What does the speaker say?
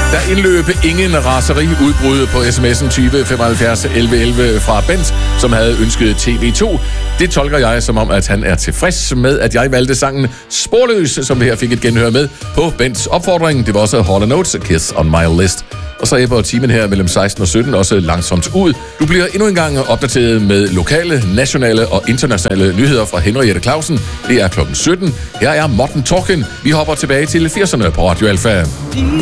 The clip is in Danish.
Der indløb ingen raseriudbrud på sms'en 20 75 11 11 fra Bent, som havde ønsket TV2. Det tolker jeg som om, at han er tilfreds med, at jeg valgte sangen Sporløs, som vi her fik et genhør med på Bents opfordring. Det var også Hall & Oates, Kiss on My List. Og så æbber timen her mellem 16 og 17 også langsomt ud. Du bliver endnu en gang opdateret med lokale, nationale og internationale nyheder fra Henriette Clausen. Det er klokken 17. Her er Morten Torken. Vi hopper tilbage til 80'erne på Radio Alfa.